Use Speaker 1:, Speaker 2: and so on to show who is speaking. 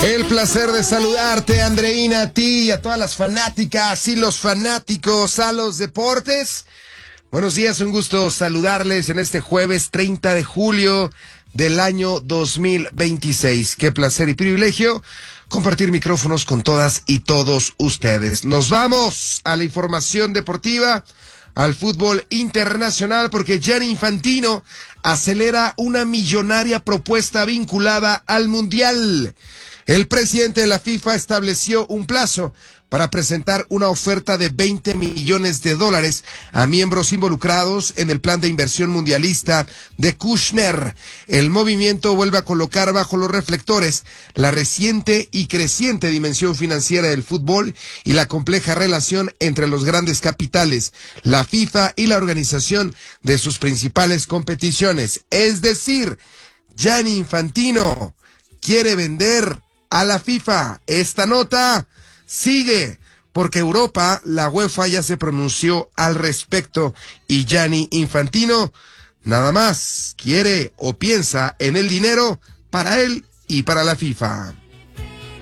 Speaker 1: El placer de saludarte, Andreina, a ti y a todas las fanáticas y los fanáticos a los deportes. Buenos días, un gusto saludarles en este jueves 30 de julio del año 2026. Qué placer y privilegio compartir micrófonos con todas y todos ustedes. Nos vamos a la información deportiva, al fútbol internacional, porque Gianni Infantino acelera una millonaria propuesta vinculada al Mundial. El presidente de la FIFA estableció un plazo para presentar una oferta de $20 millones a miembros involucrados en el plan de inversión mundialista de Kushner. El movimiento vuelve a colocar bajo los reflectores la reciente y creciente dimensión financiera del fútbol y la compleja relación entre los grandes capitales, la FIFA y la organización de sus principales competiciones. Es decir, Gianni Infantino quiere vender a la FIFA. Esta nota sigue porque Europa, la UEFA, ya se pronunció al respecto y Gianni Infantino nada más quiere o piensa en el dinero para él y para la FIFA.